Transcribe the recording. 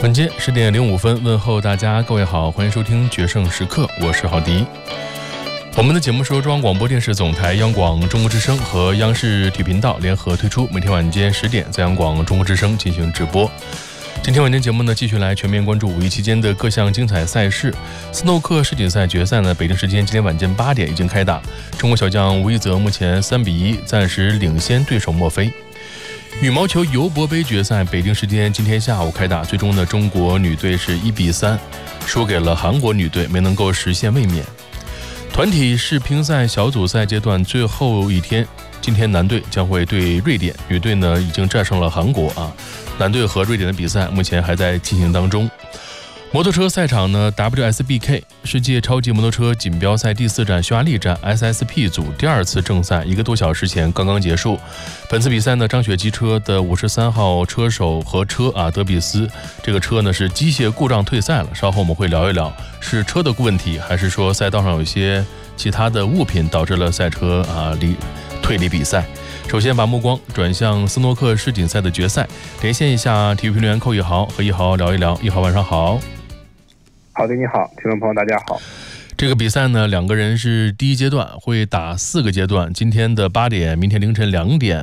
晚间10点05分，问候大家，各位好，欢迎收听决胜时刻，我是郝迪。我们的节目是由中央广播电视总台、央广中国之声和央视体育频道联合推出，每天晚间10点在央广中国之声进行直播。今天晚间节目呢，继续来全面关注5一期间的各项精彩赛事。斯诺克世锦赛决赛呢，北京时间今天晚间8点已经开打，中国小将吴亦泽目前3-1暂时领先对手墨菲。羽毛球尤伯杯决赛北京时间今天下午开打，最终呢，中国女队是1-3输给了韩国女队，没能够实现卫冕。团体世乒赛小组赛阶段最后一天，今天男队将会对瑞典，女队呢已经战胜了韩国啊。男队和瑞典的比赛目前还在进行当中。摩托车赛场呢 ，WSBK 世界超级摩托车锦标赛第4站匈牙利站 SSP 组第2次正赛1个多小时前刚刚结束。本次比赛呢，张雪机车的53号车手和车德比斯，这个车呢是机械故障退赛了。稍后我们会聊一聊，是车的问题，还是说赛道上有一些其他的物品导致了赛车退离比赛。首先把目光转向斯诺克世锦赛的决赛，连线一下体育评论员寇一豪，和一豪聊一聊。一豪晚上好。 好的，你好，听众朋友大家好。 这个比赛呢，2个人是第一阶段，会打4个阶段，今天的8点，明天凌晨2点